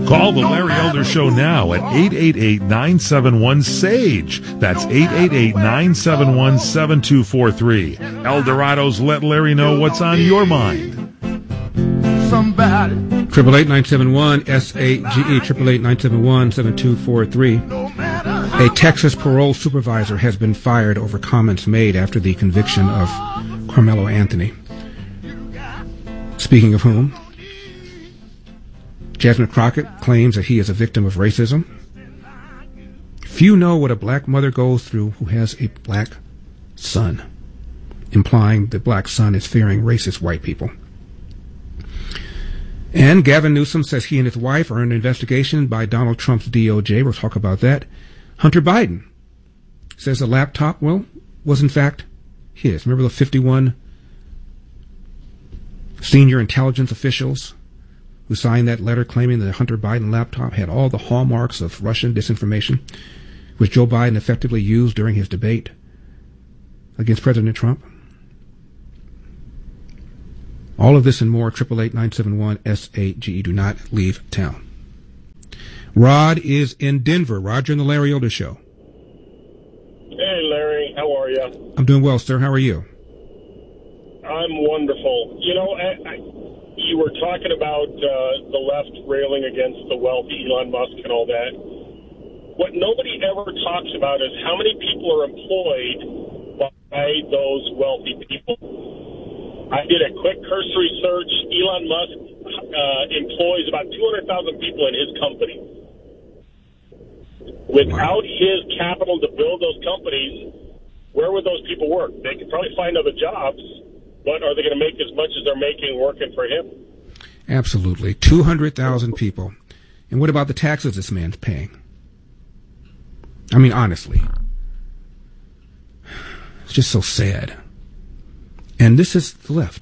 Call the Larry Elder Show now at 888-971-SAGE. That's 888-971-7243. Eldorado's Let Larry Know What's on Your Mind. Somebody. 888-971-SAGE, 888-971-7243. A Texas parole supervisor has been fired over comments made after the conviction of Carmelo Anthony. Speaking of whom, Jasmine Crockett claims that he is a victim of racism. Few know what a black mother goes through who has a black son, implying the black son is fearing racist white people. And Gavin Newsom says he and his wife are under investigation by Donald Trump's DOJ. We'll talk about that. Hunter Biden says the laptop, was in fact his. Remember the 51 senior intelligence officials who signed that letter claiming that the Hunter Biden laptop had all the hallmarks of Russian disinformation, which Joe Biden effectively used during his debate against President Trump? All of this and more, 888-971-SAGE. Do not leave town. Rod is in Denver. Roger and the Larry Elder Show. Hey, Larry. How are you? I'm doing well, sir. How are you? I'm wonderful. You know, you were talking about the left railing against the wealthy Elon Musk and all that. What nobody ever talks about is how many people are employed by those wealthy people. I did a quick cursory search. Elon Musk employs about 200,000 people in his company. Without his capital to build those companies, where would those people work? They could probably find other jobs, but are they going to make as much as they're making working for him? Absolutely. 200,000 people. And what about the taxes this man's paying? I mean, honestly. It's just so sad. And this is the left.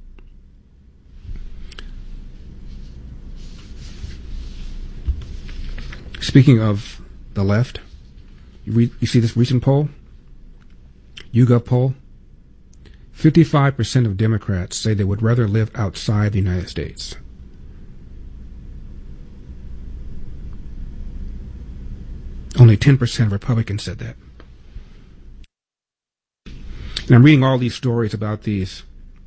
Speaking of the left, you see this recent poll? YouGov poll? 55% of Democrats say they would rather live outside the United States. Only 10% of Republicans said that. And I'm reading all these stories about these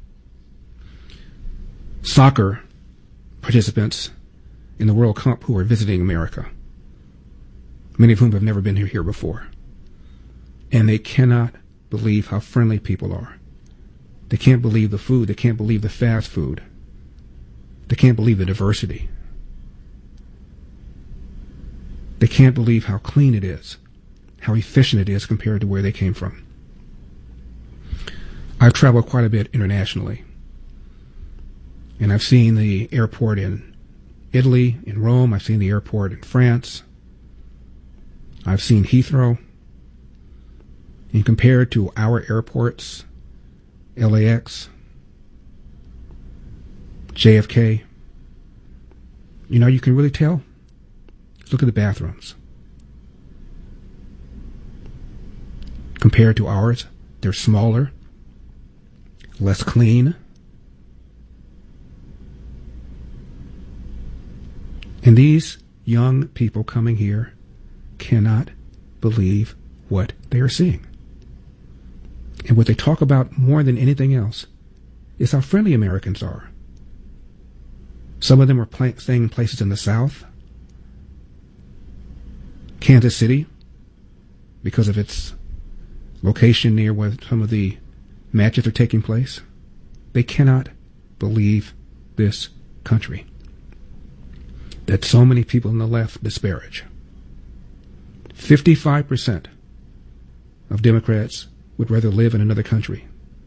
soccer participants in the World Cup who are visiting America, many of whom have never been here before. And they cannot believe how friendly people are. They can't believe the food. They can't believe the fast food. They can't believe the diversity. They can't believe how clean it is, how efficient it is compared to where they came from. I've traveled quite a bit internationally, and I've seen the airport in Italy, in Rome. I've seen the airport in France. I've seen Heathrow. And compared to our airports, LAX, JFK, you can really tell. Look at the bathrooms. Compared to ours, they're smaller, less clean. And these young people coming here cannot believe what they are seeing. And what they talk about more than anything else is how friendly Americans are. Some of them are staying in places in the South, Kansas City, because of its location near where some of the matches are taking place. They cannot believe this country that so many people on the left disparage. 55% of Democrats would rather live in another country.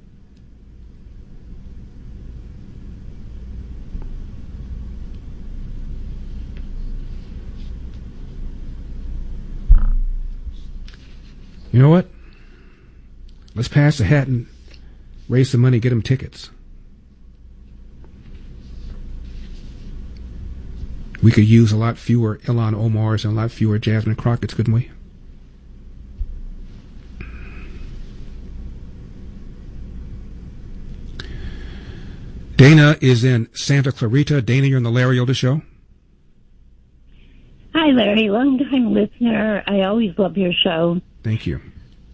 You know what? Let's pass the hat and raise some money, get them tickets. We could use a lot fewer Ilhan Omars and a lot fewer Jasmine Crockett's, couldn't we? Dana is in Santa Clarita. Dana, you're on the Larry Elder Show. Hi, Larry. Long-time listener. I always love your show. Thank you.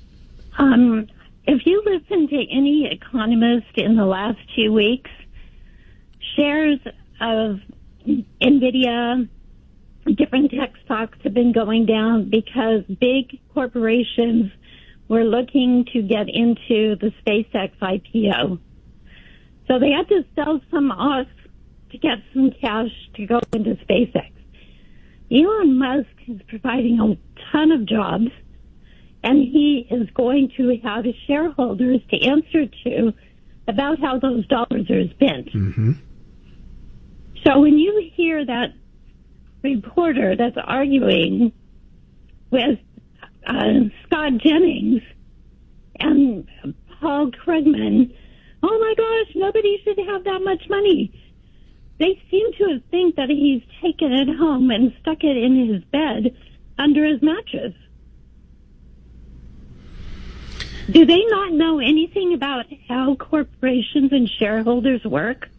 If you listen to any economist in the last 2 weeks, shares of NVIDIA, different tech stocks have been going down because big corporations were looking to get into the SpaceX IPO. So they had to sell some off to get some cash to go into SpaceX. Elon Musk is providing a ton of jobs, and he is going to have his shareholders to answer to about how those dollars are spent. Mm-hmm. So when you hear that reporter that's arguing with Scott Jennings and Paul Krugman, oh my gosh, nobody should have that much money. They seem to think that he's taken it home and stuck it in his bed under his mattress. Do they not know anything about how corporations and shareholders work?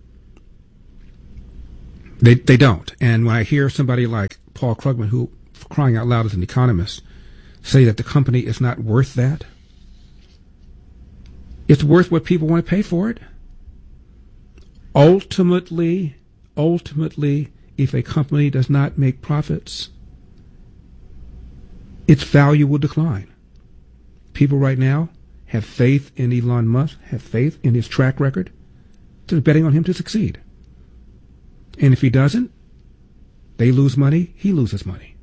They don't. And when I hear somebody like Paul Krugman, who, for crying out loud, is an economist, say that the company is not worth that, it's worth what people want to pay for it. Ultimately, if a company does not make profits, its value will decline. People right now have faith in Elon Musk, have faith in his track record. They're betting on him to succeed. And if he doesn't, they lose money, he loses money.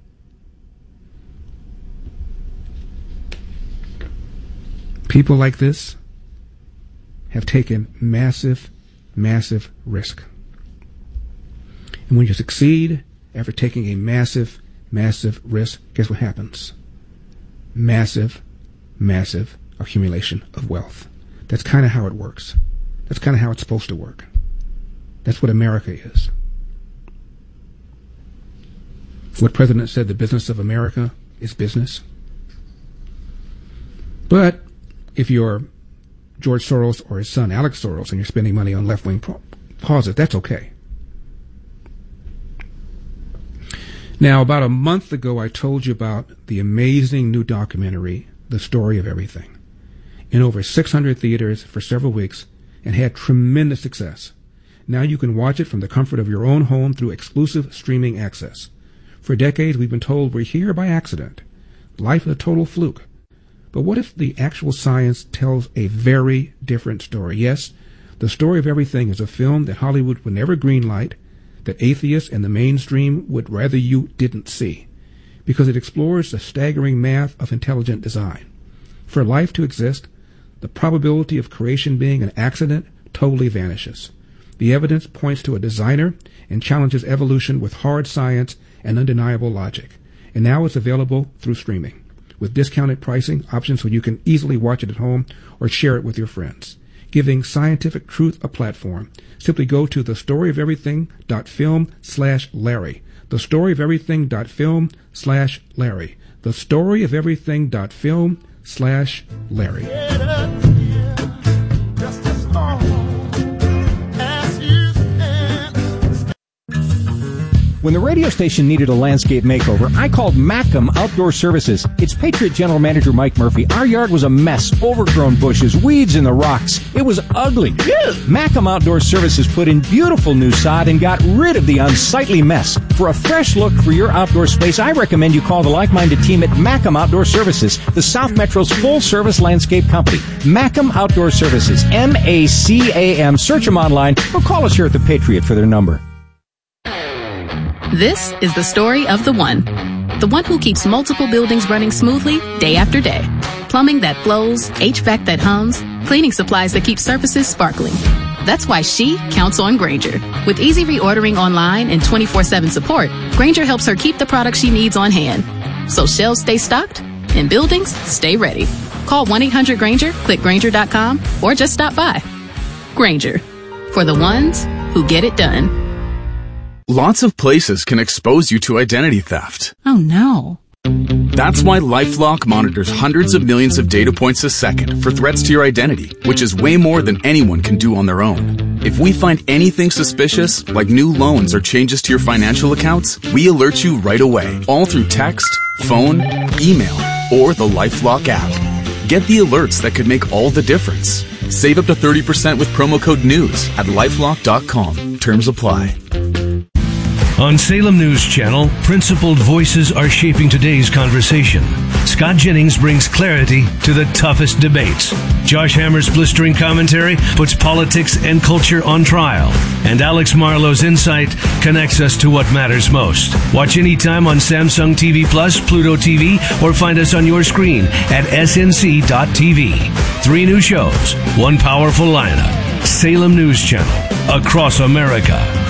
People like this have taken massive risk. And when you succeed after taking a massive risk, guess what happens? Massive accumulation of wealth. That's kind of how it works. That's kind of how it's supposed to work. That's what America is. What President said, the business of America is business. But if you're George Soros or his son Alex Soros and you're spending money on left-wing causes, that's okay. Now, about a month ago, I told you about the amazing new documentary, The Story of Everything, in over 600 theaters for several weeks and had tremendous success. Now you can watch it from the comfort of your own home through exclusive streaming access. For decades, we've been told we're here by accident. Life is a total fluke. But what if the actual science tells a very different story? Yes, The Story of Everything is a film that Hollywood would never greenlight, that atheists and the mainstream would rather you didn't see, because it explores the staggering math of intelligent design. For life to exist, the probability of creation being an accident totally vanishes. The evidence points to a designer and challenges evolution with hard science and undeniable logic. And now it's available through streaming, with discounted pricing options so you can easily watch it at home or share it with your friends. Giving scientific truth a platform, simply go to thestoryoferything.film/Larry. Thestoryoferything.film/Larry. Thestoryoferything.film/Larry. When the radio station needed a landscape makeover, I called Macam Outdoor Services. It's Patriot General Manager Mike Murphy. Our yard was a mess, overgrown bushes, weeds in the rocks. It was ugly. Macam Outdoor Services put in beautiful new sod and got rid of the unsightly mess. For a fresh look for your outdoor space, I recommend you call the like-minded team at Macam Outdoor Services, the South Metro's full-service landscape company. Macam Outdoor Services, M-A-C-A-M. Search them online or call us here at the Patriot for their number. This is the story of the one who keeps multiple buildings running smoothly day after day. Plumbing that flows, HVAC that hums, cleaning supplies that keep surfaces sparkling. That's why she counts on Grainger. With easy reordering online and 24/7 support, Grainger helps her keep the products she needs on hand. So shelves stay stocked and buildings stay ready. Call 1-800-GRAINGER, click Grainger.com, or just stop by. Grainger, for the ones who get it done. Lots of places can expose you to identity theft. Oh no. That's why LifeLock monitors hundreds of millions of data points a second for threats to your identity, which is way more than anyone can do on their own. If we find anything suspicious, like new loans or changes to your financial accounts, we alert you right away, all through text, phone, email, or the LifeLock app. Get the alerts that could make all the difference. Save up to 30% with promo code NEWS at LifeLock.com. Terms apply. On Salem News Channel, principled voices are shaping today's conversation. Scott Jennings brings clarity to the toughest debates. Josh Hammer's blistering commentary puts politics and culture on trial. And Alex Marlowe's insight connects us to what matters most. Watch anytime on Samsung TV Plus, Pluto TV, or find us on your screen at snc.tv. 3 new shows, 1 powerful lineup. Salem News Channel, across America.